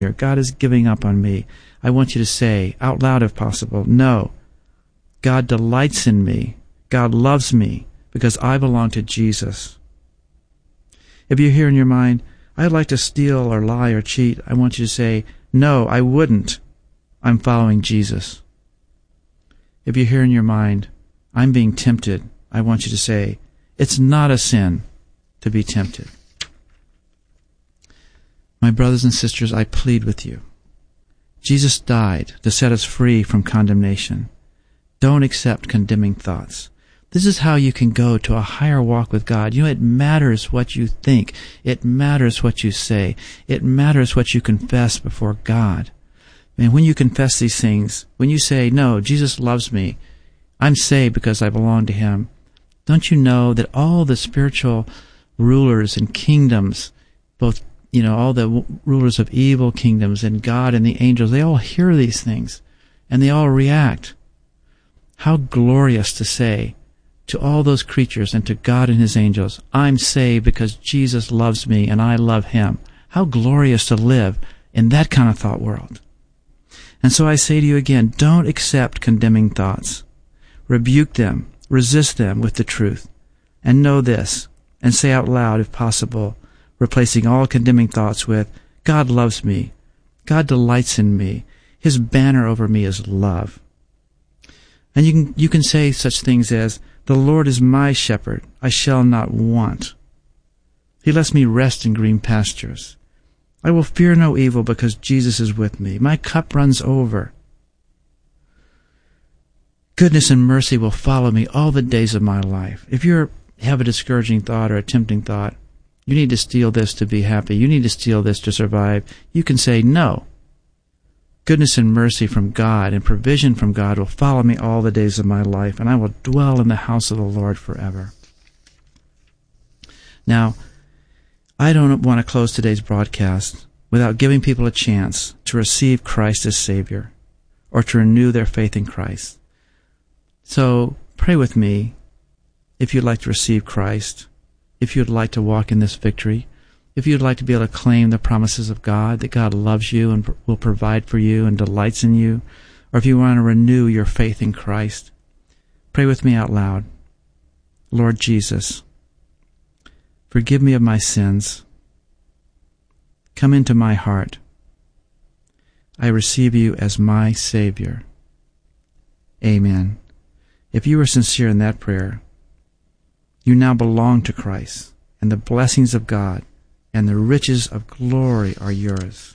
God is giving up on me. I want you to say, out loud if possible, no. God delights in me. God loves me because I belong to Jesus. If you're here in your mind, I'd like to steal or lie or cheat, I want you to say, no, I wouldn't. I'm following Jesus. If you're here in your mind, I'm being tempted, I want you to say, it's not a sin to be tempted. My brothers and sisters, I plead with you. Jesus died to set us free from condemnation. Don't accept condemning thoughts. This is how you can go to a higher walk with God. You know, it matters what you think. It matters what you say. It matters what you confess before God. And when you confess these things, when you say, no, Jesus loves me, I'm saved because I belong to Him, don't you know that all the spiritual rulers and kingdoms, both, all the rulers of evil kingdoms and God and the angels, they all hear these things and they all react. How glorious to say to all those creatures and to God and His angels, I'm saved because Jesus loves me and I love Him. How glorious to live in that kind of thought world. And so I say to you again, don't accept condemning thoughts. Rebuke them, resist them with the truth, and know this, and say out loud if possible, replacing all condemning thoughts with, God loves me, God delights in me, His banner over me is love. And you can say such things as, the Lord is my shepherd, I shall not want. He lets me rest in green pastures. I will fear no evil because Jesus is with me. My cup runs over. Goodness and mercy will follow me all the days of my life. If you have a discouraging thought or a tempting thought, you need to steal this to be happy, you need to steal this to survive, you can say, no. Goodness and mercy from God and provision from God will follow me all the days of my life, and I will dwell in the house of the Lord forever. Now, I don't want to close today's broadcast without giving people a chance to receive Christ as Savior or to renew their faith in Christ. So pray with me if you'd like to receive Christ, if you'd like to walk in this victory, if you'd like to be able to claim the promises of God, that God loves you and will provide for you and delights in you, or if you want to renew your faith in Christ, pray with me out loud. Lord Jesus, forgive me of my sins. Come into my heart. I receive you as my Savior. Amen. If you are sincere in that prayer, you now belong to Christ, and the blessings of God and the riches of glory are yours.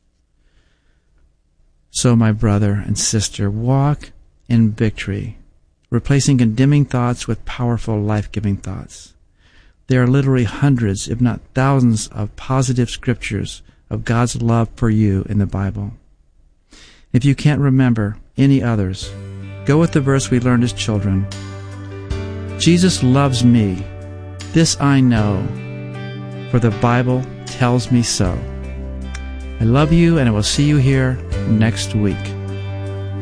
So, my brother and sister, walk in victory, replacing condemning thoughts with powerful, life-giving thoughts. There are literally hundreds, if not thousands, of positive scriptures of God's love for you in the Bible. If you can't remember any others, go with the verse we learned as children. Jesus loves me, this I know, for the Bible tells me so. I love you, and I will see you here next week.